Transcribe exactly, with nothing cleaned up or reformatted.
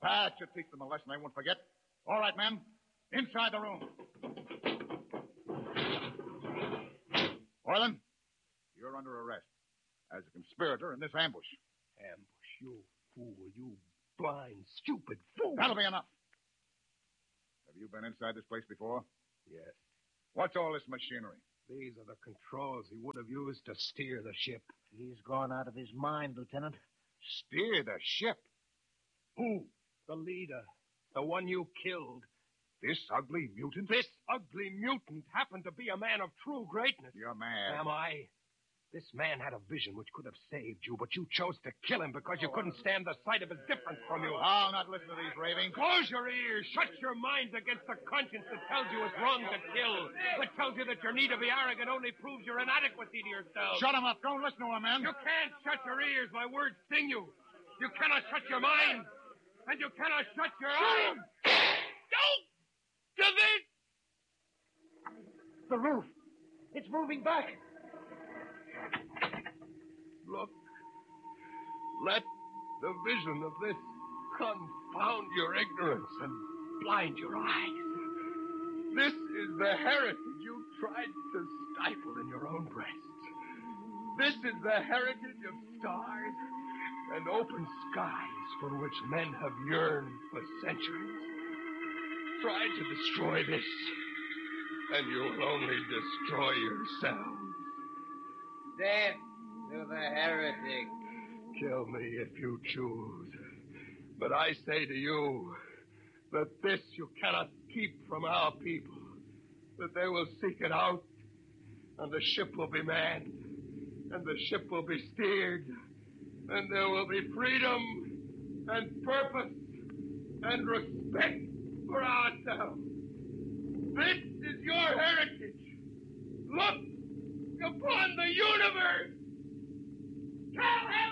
That should teach them a lesson they won't forget. All right, men. Inside the room. Orlin, you're under arrest as a conspirator in this ambush. Ambush, you fool, you blind, stupid fool. That'll be enough. Have you been inside this place before? Yes. What's all this machinery? These are the controls he would have used to steer the ship. He's gone out of his mind, Lieutenant. Steer the ship? Who? The leader. The one you killed. This ugly mutant? This ugly mutant happened to be a man of true greatness. You're mad. Am I? This man had a vision which could have saved you, but you chose to kill him because you couldn't stand the sight of his difference from you. I'll not listen to these ravings. Close your ears. Shut your minds against the conscience that tells you it's wrong to kill. That tells you that your need to be arrogant only proves your inadequacy to yourself. Shut him up. Don't listen to him, man. You can't shut your ears. My words sting you. You cannot shut your mind. And you cannot shut your eyes. Don't do this. The roof. It's moving back. Look. Let the vision of this confound your ignorance and blind your eyes. This is the heritage you tried to stifle in your own breasts. This is the heritage of stars and open skies for which men have yearned for centuries. Try to destroy this, and you'll only destroy yourselves. Death to the heretic. Kill me if you choose. But I say to you that this you cannot keep from our people. That they will seek it out, and the ship will be manned, and the ship will be steered, and there will be freedom and purpose and respect for ourselves. This is your heritage. Look upon the universe.